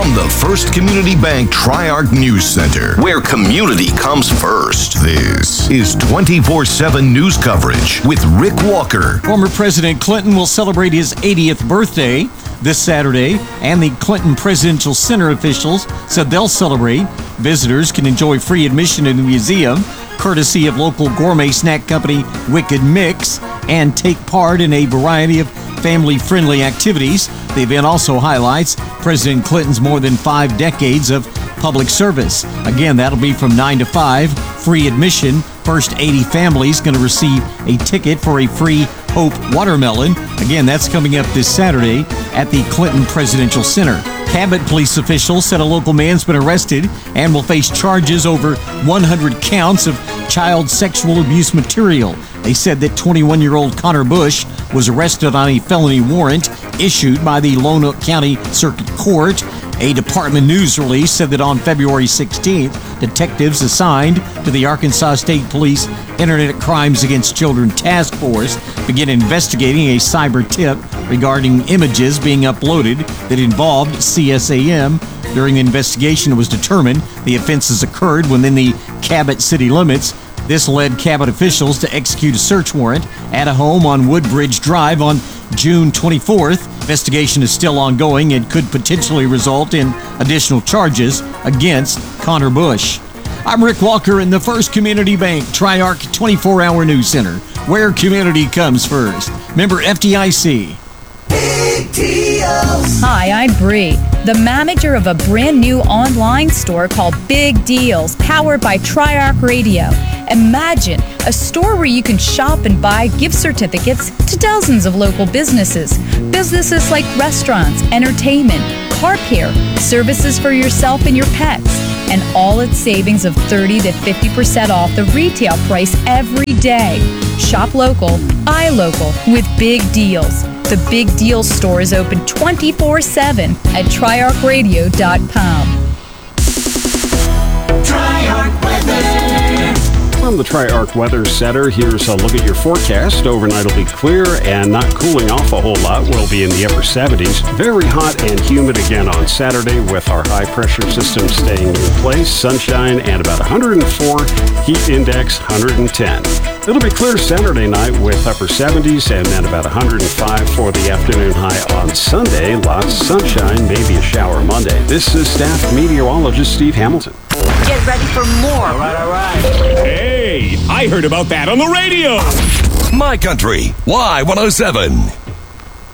from the First Community Bank Tri-Arc News Center, where community comes first. This is 24/7 news coverage with Rick Walker. Former President Clinton will celebrate his 80th birthday this Saturday, and the Clinton Presidential Center officials said they'll celebrate. Visitors can enjoy free admission in the museum, courtesy of local gourmet snack company Wicked Mix, and take part in a variety of family-friendly activities. The event also highlights President Clinton's more than 5 decades of public service. Again, that'll be from 9 to 5, free admission. First 80 families going to receive a ticket for a free Hope watermelon. Again, that's coming up this Saturday at the Clinton Presidential Center. Cabot police officials said a local man's been arrested and will face charges over 100 counts of child sexual abuse material. They said that 21-year-old Connor Bush was arrested on a felony warrant issued by the Lonoke County Circuit Court. A department news release said that on February 16th, detectives assigned to the Arkansas State Police Internet Crimes Against Children Task Force began investigating a cyber tip regarding images being uploaded that involved CSAM. During the investigation, it was determined the offenses occurred within the Cabot city limits. This led Cabot officials to execute a search warrant at a home on Woodbridge Drive on June 24th. Investigation is still ongoing and could potentially result in additional charges against Connor Bush. I'm Rick Walker in the First Community Bank Tri-Arc 24-hour News Center, where community comes first. Member FDIC. Big deals. Hi, I'm Bree, the manager of a brand new online store called Big Deals, powered by Tri-Arc Radio. Imagine a store where you can shop and buy gift certificates to dozens of local businesses. Businesses like restaurants, entertainment, car care, services for yourself and your pets, and all its savings of 30 to 50% off the retail price every day. Shop local, buy local with Big Deals. The Big Deals store is open 24/7 at triarcradio.com. Tri-Arc weather. From the Tri-Arc Weather Center, here's a look at your forecast. Overnight will be clear and not cooling off a whole lot. We'll be in the upper 70s. Very hot and humid again on Saturday with our high-pressure system staying in place. Sunshine and about 104. Heat index 110. It'll be clear Saturday night with upper 70s and then about 105 for the afternoon high on Sunday. Lots of sunshine, maybe a shower Monday. This is staff meteorologist Steve Hamilton. Get ready for more. All right. Hey, I heard about that on the radio. My Country, Y107.